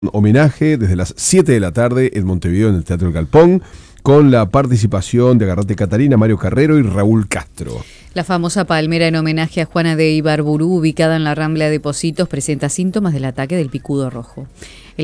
Homenaje desde las 7 de la tarde en Montevideo, en el Teatro El Galpón, con la participación de Agarrate Catarina, Mario Carrero y Raúl Castro. La famosa palmera en homenaje a Juana de Ibarburú, ubicada en la Rambla de Pocitos, presenta síntomas del ataque del picudo rojo.